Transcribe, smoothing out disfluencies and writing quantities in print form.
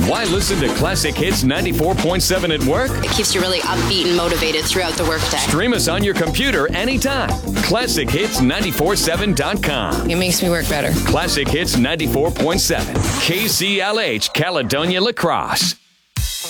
Why listen to Classic Hits 94.7 at work? It keeps you really upbeat and motivated throughout the workday. Stream us on your computer anytime. ClassicHits947.com. It makes me work better. Classic Hits 94.7. KCLH, Caledonia La Crosse.